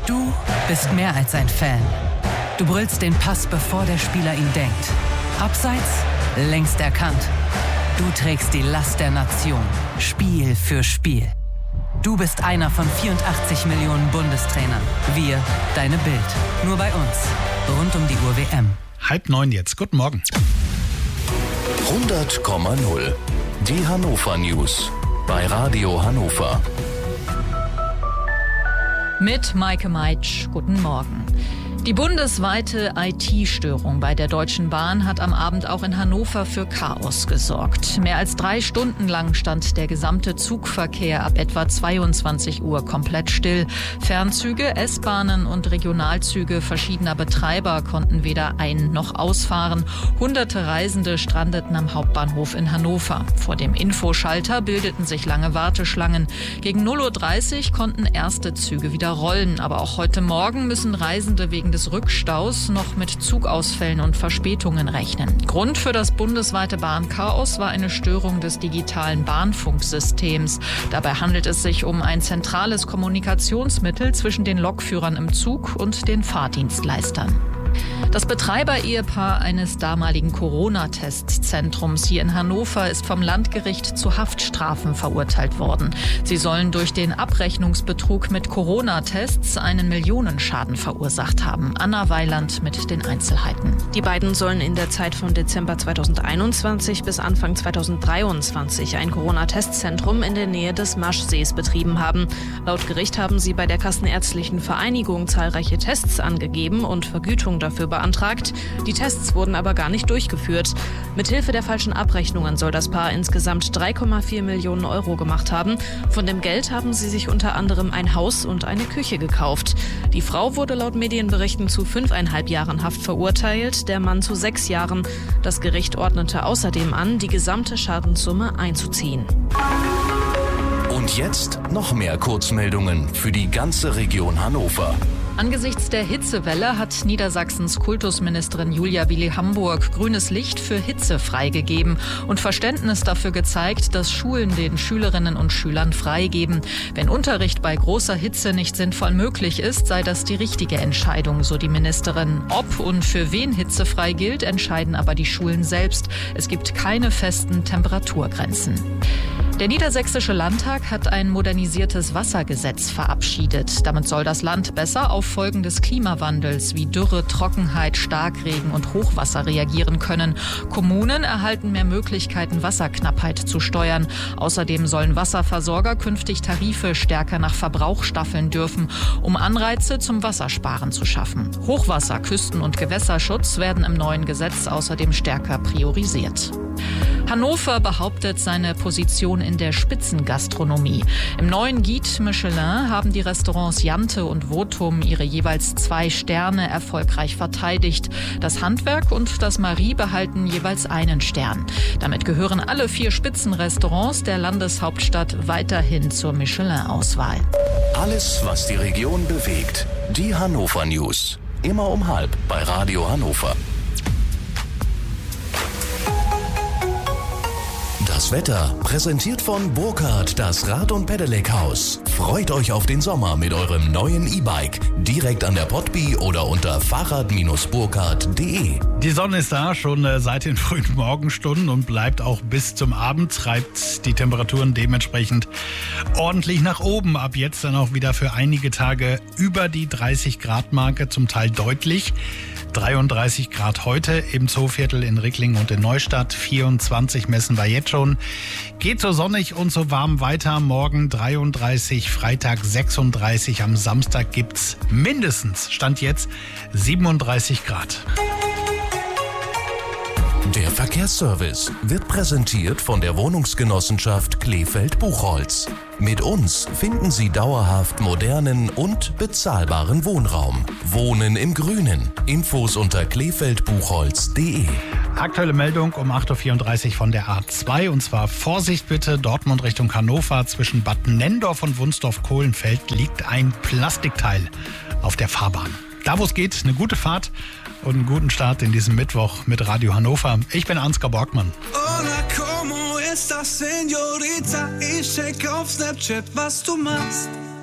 Du bist mehr als ein Fan. Du brüllst den Pass, bevor der Spieler ihn denkt. Abseits, längst erkannt. Du trägst die Last der Nation, Spiel für Spiel. Du bist einer von 84 Millionen Bundestrainern. Wir, deine Bild. Nur bei uns. Rund um die Uhr WM. 8:30 jetzt. Guten Morgen. 100,0. Die Hannover News. Bei Radio Hannover. Mit Maike Meitsch. Guten Morgen. Die bundesweite IT-Störung bei der Deutschen Bahn hat am Abend auch in Hannover für Chaos gesorgt. Mehr als 3 Stunden lang stand der gesamte Zugverkehr ab etwa 22 Uhr komplett still. Fernzüge, S-Bahnen und Regionalzüge verschiedener Betreiber konnten weder ein- noch ausfahren. Hunderte Reisende strandeten am Hauptbahnhof in Hannover. Vor dem Infoschalter bildeten sich lange Warteschlangen. Gegen 0:30 Uhr konnten erste Züge wieder rollen. Aber auch heute Morgen müssen Reisende wegen des Rückstaus noch mit Zugausfällen und Verspätungen rechnen. Grund für das bundesweite Bahnchaos war eine Störung des digitalen Bahnfunksystems. Dabei handelt es sich um ein zentrales Kommunikationsmittel zwischen den Lokführern im Zug und den Fahrdienstleistern. Das Betreiber-Ehepaar eines damaligen Corona-Testzentrums hier in Hannover ist vom Landgericht zu Haftstrafen verurteilt worden. Sie sollen durch den Abrechnungsbetrug mit Corona-Tests einen Millionenschaden verursacht haben. Anna Weiland mit den Einzelheiten. Die beiden sollen in der Zeit von Dezember 2021 bis Anfang 2023 ein Corona-Testzentrum in der Nähe des Maschsees betrieben haben. Laut Gericht haben sie bei der Kassenärztlichen Vereinigung zahlreiche Tests angegeben und Vergütung dafür beantragt. Die Tests wurden aber gar nicht durchgeführt. Mithilfe der falschen Abrechnungen soll das Paar insgesamt 3,4 Millionen Euro gemacht haben. Von dem Geld haben sie sich unter anderem ein Haus und eine Küche gekauft. Die Frau wurde laut Medienberichten zu 5,5 Jahren Haft verurteilt, der Mann zu 6 Jahren. Das Gericht ordnete außerdem an, die gesamte Schadenssumme einzuziehen. Und jetzt noch mehr Kurzmeldungen für die ganze Region Hannover. Angesichts der Hitzewelle hat Niedersachsens Kultusministerin Julia Willi-Hamburg grünes Licht für Hitze freigegeben und Verständnis dafür gezeigt, dass Schulen den Schülerinnen und Schülern freigeben. Wenn Unterricht bei großer Hitze nicht sinnvoll möglich ist, sei das die richtige Entscheidung, so die Ministerin. Ob und für wen hitzefrei gilt, entscheiden aber die Schulen selbst. Es gibt keine festen Temperaturgrenzen. Der Niedersächsische Landtag hat ein modernisiertes Wassergesetz verabschiedet. Damit soll das Land besser auf Folgen des Klimawandels wie Dürre, Trockenheit, Starkregen und Hochwasser reagieren können. Kommunen erhalten mehr Möglichkeiten, Wasserknappheit zu steuern. Außerdem sollen Wasserversorger künftig Tarife stärker nach Verbrauch staffeln dürfen, um Anreize zum Wassersparen zu schaffen. Hochwasser-, Küsten- und Gewässerschutz werden im neuen Gesetz außerdem stärker priorisiert. Hannover behauptet seine Position in der Spitzengastronomie. Im neuen Guide Michelin haben die Restaurants Jante und Votum ihre jeweils 2 Sterne erfolgreich verteidigt. Das Handwerk und das Marie behalten jeweils 1 Stern. Damit gehören alle 4 Spitzenrestaurants der Landeshauptstadt weiterhin zur Michelin-Auswahl. Alles, was die Region bewegt. Die Hannover News. Immer um 12:30 bei Radio Hannover. Das Wetter präsentiert von Burkhardt, das Rad- und Pedelec-Haus. Freut euch auf den Sommer mit eurem neuen E-Bike. Direkt an der Potby oder unter fahrrad-burkhardt.de. Die Sonne ist da, schon seit den frühen Morgenstunden und bleibt auch bis zum Abend. Treibt die Temperaturen dementsprechend ordentlich nach oben. Ab jetzt dann auch wieder für einige Tage über die 30-Grad-Marke, zum Teil deutlich. 33 Grad heute im Zooviertel in Ricklingen und in Neustadt. 24 messen wir jetzt schon. Geht so sonnig und so warm weiter. Morgen 33, Freitag 36. Am Samstag gibt's mindestens, Stand jetzt, 37 Grad. Der Verkehrsservice wird präsentiert von der Wohnungsgenossenschaft Kleefeld-Buchholz. Mit uns finden Sie dauerhaft modernen und bezahlbaren Wohnraum. Wohnen im Grünen. Infos unter kleefeldbuchholz.de. Aktuelle Meldung um 8.34 Uhr von der A2 und zwar Vorsicht bitte, Dortmund Richtung Hannover zwischen Bad Nenndorf und Wunsdorf-Kohlenfeld liegt ein Plastikteil auf der Fahrbahn. Da wo es geht, eine gute Fahrt und einen guten Start in diesem Mittwoch mit Radio Hannover. Ich bin Ansgar Borgmann. Hola, ¿cómo estás, señorita? Ich check auf Snapchat, was du machst.